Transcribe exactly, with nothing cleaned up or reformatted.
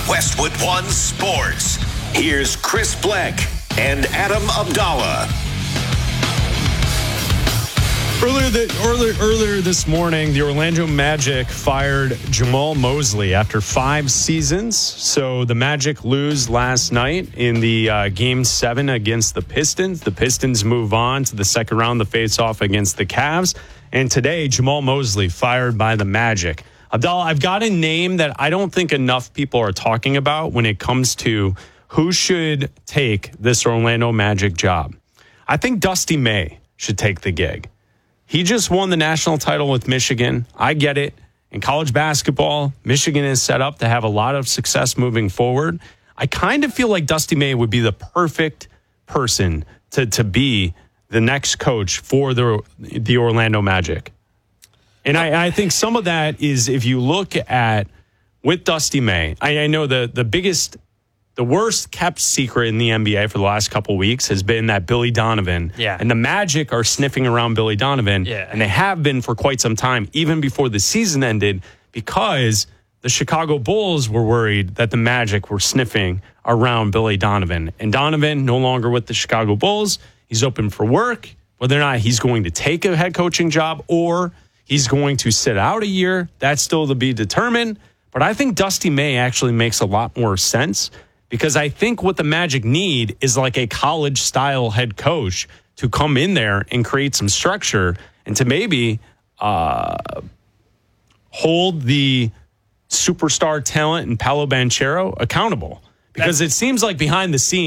Westwood One Sports. Here's Chris Bleck and Adam Abdallah. Earlier, the, earlier, earlier this morning, the Orlando Magic fired Jamal Mosley after five seasons. So the Magic lose last night in the uh, Game seven against the Pistons. The Pistons move on to the second round, the face-off against the Cavs. And today, Jamal Mosley fired by the Magic. Abdallah, I've got a name that I don't think enough people are talking about when it comes to who should take this Orlando Magic job. I think Dusty May should take the gig. He just won the national title with Michigan. I get it. In college basketball, Michigan is set up to have a lot of success moving forward. I kind of feel like Dusty May would be the perfect person to, to be the next coach for the, the Orlando Magic. And I, I think some of that is if you look at with Dusty May, I, I know the, the biggest The worst kept secret in the N B A for the last couple of weeks has been that Billy Donovan yeah. and the Magic are sniffing around Billy Donovan. Yeah. And they have been for quite some time, even before the season ended, because the Chicago Bulls were worried that the Magic were sniffing around Billy Donovan. And Donovan no longer with the Chicago Bulls. He's open for work, whether or not he's going to take a head coaching job or he's going to sit out a year. That's still to be determined. But I think Dusty May actually makes a lot more sense, because I think what the Magic need is like a college-style head coach to come in there and create some structure and to maybe uh, hold the superstar talent in Paolo Banchero accountable. Because That's- it seems like behind the scenes,